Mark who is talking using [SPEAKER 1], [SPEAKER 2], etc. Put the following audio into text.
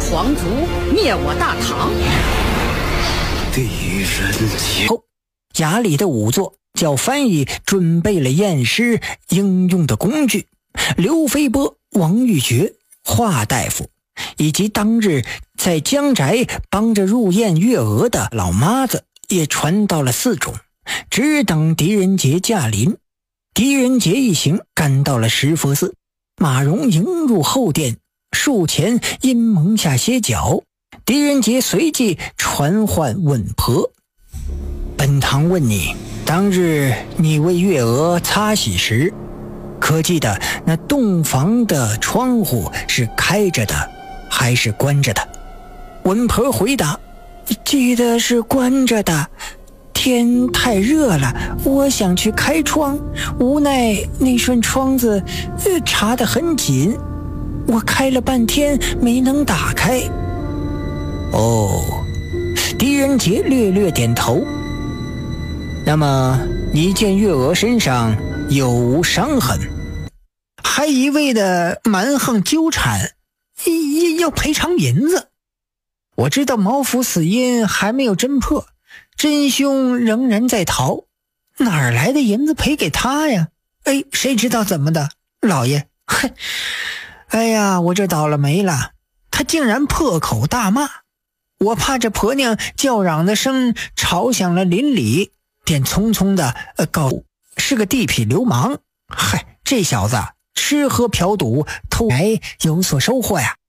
[SPEAKER 1] 皇族，灭我大唐。
[SPEAKER 2] 狄仁杰
[SPEAKER 3] 后，家里的仵作叫翻译准备了验尸应用的工具，刘飞波、王玉珏、华大夫以及当日在江宅帮着入殓月娥的老妈子也传到了寺中，只等狄仁杰驾临。狄仁杰一行赶到了石佛寺，马蓉迎入后殿，树前因蒙下歇脚。狄仁杰随即传唤稳婆：本堂问你，当日你为月娥擦洗时，可记得那洞房的窗户是开着的还是关着的？稳婆回答：记得是关着的，天太热了，我想去开窗，无奈那扇窗子插得很紧，我开了半天没能打开。哦，狄仁杰略略点头。那么你见月娥身上有无伤痕？还一味的蛮横纠缠，要赔偿银子。我知道毛府死因还没有侦破，真凶仍然在逃，哪儿来的银子赔给他呀？谁知道怎么的，老爷，哎呀，我这倒了霉了，他竟然破口大骂，我怕这婆娘叫嚷的声吵响了邻里，便匆匆的告是个地痞流氓。这小子吃喝嫖赌偷来有所收获呀。